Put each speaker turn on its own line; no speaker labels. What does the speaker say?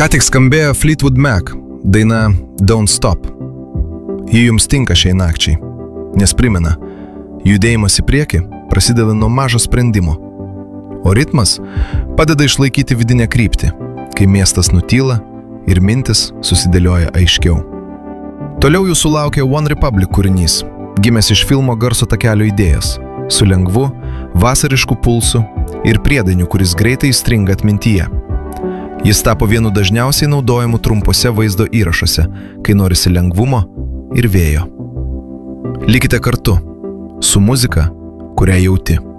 Ką tik skambėjo Fleetwood Mac, daina Don't Stop. Ji jums tinka šiai nakčiai, nes primena, judėjimas į priekį prasideda nuo mažo sprendimo, o ritmas padeda išlaikyti vidinę kryptį, kai miestas nutyla ir mintis susidėlioja aiškiau. Toliau jūsų laukia One Republic kūrinys, gimęs iš filmo Garso takelio idėjas, su lengvu, vasarišku pulsu ir priedainiu, kuris greitai įstringa atmintyje. Jis tapo vienu dažniausiai naudojamų trumpose vaizdo įrašuose, kai norisi lengvumo ir vėjo. Likite kartu su muzika, kurią jauti.